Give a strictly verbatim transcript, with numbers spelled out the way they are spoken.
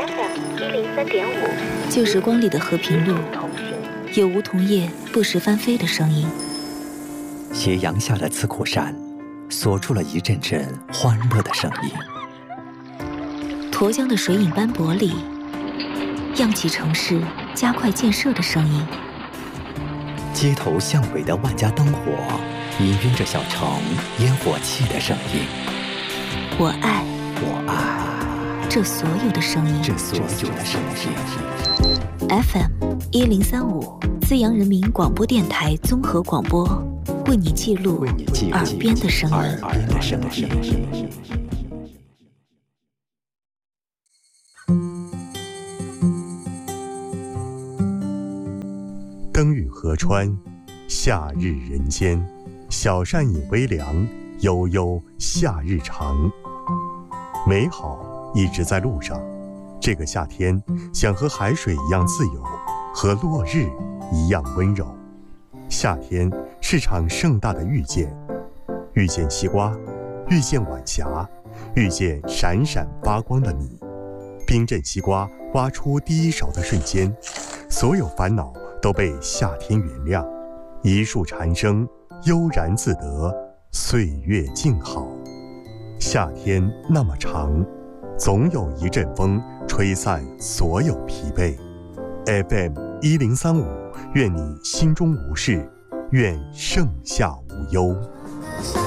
F M 一零三点五， 旧时光里的和平路，有梧桐叶不时翻飞的声音。 斜阳下的刺库山，锁住了一阵阵欢乐的声音。 沱江的水影斑驳里，漾起城市加快建设的声音。 街头巷尾的万家灯火，氤氲着小城烟火气的声音。 我爱， 我爱这所有的声音， 这所有的声音。 F M 一零三五，资阳人民广播电台综合广播，为你记录耳边的声音。 耳边的声音。 灯雨河川，夏日人间，小扇饮微凉，悠悠夏日长。美好一直在路上，这个夏天想和海水一样自由，和落日一样温柔。夏天是场盛大的遇见，遇见西瓜，遇见晚霞，遇见闪闪发光的你。冰镇西瓜挖出第一勺的瞬间，所有烦恼都被夏天原谅，一树蝉声悠然自得，岁月静好。夏天那么长，总有一阵风吹散所有疲惫。 F M 一零三五，愿你心中无事，愿盛夏无忧。